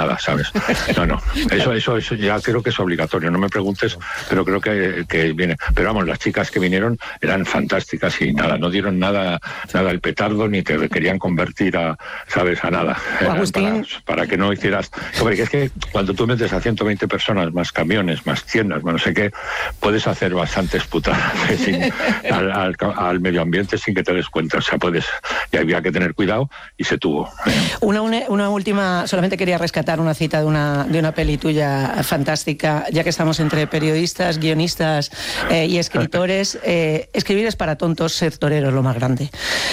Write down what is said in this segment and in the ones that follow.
nada, ¿sabes? No, eso ya creo que es obligatorio, no me preguntes, pero creo que viene. Pero vamos, las chicas que vinieron eran fantásticas y nada, no dieron nada el petardo, ni te querían convertir a nada. Agustín, para que no hicieras... Porque es que cuando tú metes a 120 personas, más camiones, más tiendas, más no sé qué, puedes hacer bastantes putadas al medio ambiente sin que te des cuenta. O sea, y había que tener cuidado y se tuvo. Una última, solamente quería rescatar una cita de una peli tuya fantástica, ya que estamos entre periodistas, guionistas y escritores. Escribir es para tontos, ser torero es lo más grande.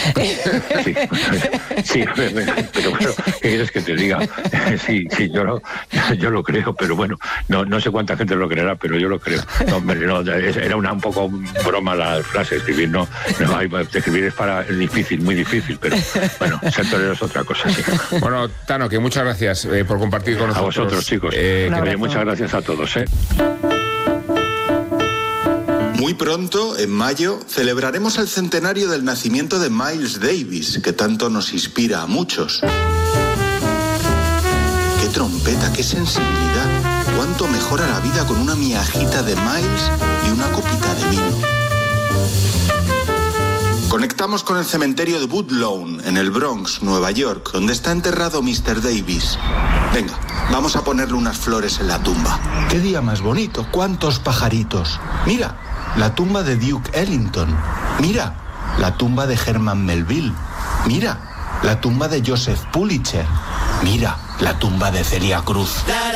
Sí, pero ¿qué quieres que te diga? Sí, yo lo creo, pero bueno, no sé cuánta gente lo creerá, pero yo lo creo. No, hombre, era un poco broma la frase, escribir escribir es difícil, muy difícil, pero bueno, ser torero es otra cosa, sí. Bueno, Tano, que muchas gracias por compartir con nosotros. A vosotros, chicos. Muchas gracias a todos. Muy pronto, en mayo, celebraremos el centenario del nacimiento de Miles Davis, que tanto nos inspira a muchos. ¡Qué trompeta, qué sensibilidad! ¡Cuánto mejora la vida con una miajita de Miles y una copita de vino! Conectamos con el cementerio de Woodlawn, en el Bronx, Nueva York, donde está enterrado Mr. Davis. Venga, vamos a ponerle unas flores en la tumba. ¡Qué día más bonito! ¡Cuántos pajaritos! ¡Mira! La tumba de Duke Ellington. Mira, la tumba de Herman Melville. Mira, la tumba de Joseph Pulitzer. Mira, la tumba de Celia Cruz.